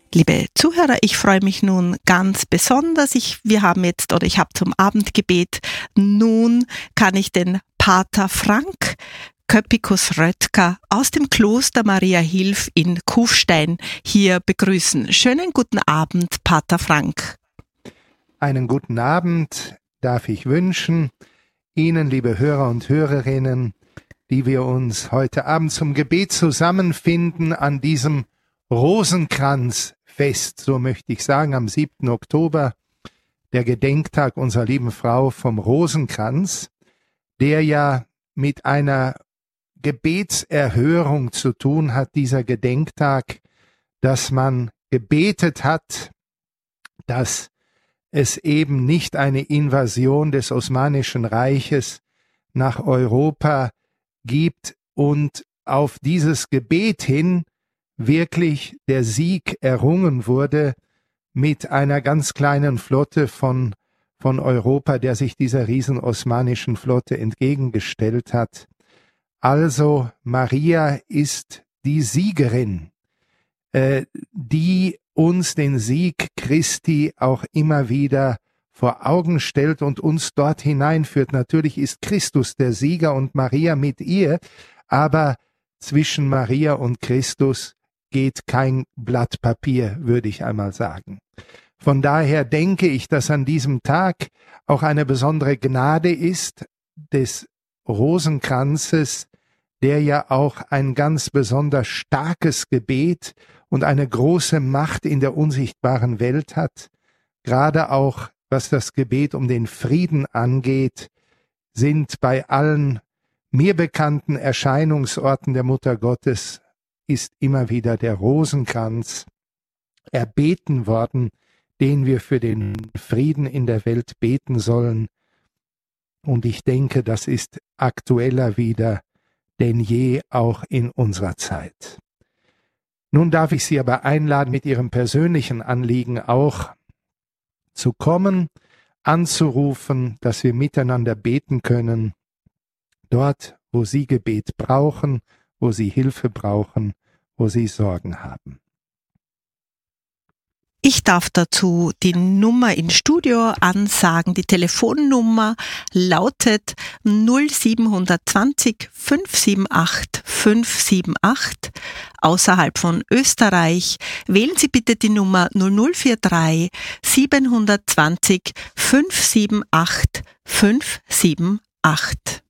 Liebe Zuhörer, ich freue mich nun ganz besonders. Ich habe zum Abendgebet, nun kann ich den Pater Frank Köppikus-Röttger aus dem Kloster Maria Hilf in Kufstein hier begrüßen. Schönen guten Abend, Pater Frank. Einen guten Abend darf ich wünschen Ihnen, liebe Hörer und Hörerinnen, die wir uns heute Abend zum Gebet zusammenfinden an diesem Rosenkranzfest, so möchte ich sagen, am 7. Oktober, der Gedenktag unserer lieben Frau vom Rosenkranz, der ja mit einer Gebetserhörung zu tun hat, dieser Gedenktag, dass man gebetet hat, dass es eben nicht eine Invasion des Osmanischen Reiches nach Europa gibt und auf dieses Gebet hin wirklich der Sieg errungen wurde mit einer ganz kleinen Flotte von Europa, der sich dieser riesen osmanischen Flotte entgegengestellt hat. Also Maria ist die Siegerin, die uns den Sieg Christi auch immer wieder vor Augen stellt und uns dort hineinführt. Natürlich ist Christus der Sieger und Maria mit ihr, aber zwischen Maria und Christus geht kein Blatt Papier, würde ich einmal sagen. Von daher denke ich, dass an diesem Tag auch eine besondere Gnade ist des Rosenkranzes, der ja auch ein ganz besonders starkes Gebet und eine große Macht in der unsichtbaren Welt hat. Gerade auch, was das Gebet um den Frieden angeht, sind bei allen mir bekannten Erscheinungsorten der Mutter Gottes ist immer wieder der Rosenkranz erbeten worden, den wir für den Frieden in der Welt beten sollen. Und ich denke, das ist aktueller wieder denn je auch in unserer Zeit. Nun darf ich Sie aber einladen, mit Ihrem persönlichen Anliegen auch zu kommen, anzurufen, dass wir miteinander beten können, dort, wo Sie Gebet brauchen, wo Sie Hilfe brauchen, wo Sie Sorgen haben. Ich darf dazu die Nummer ins Studio ansagen. Die Telefonnummer lautet 0720 578 578. Außerhalb von Österreich wählen Sie bitte die Nummer 0043 720 578 578.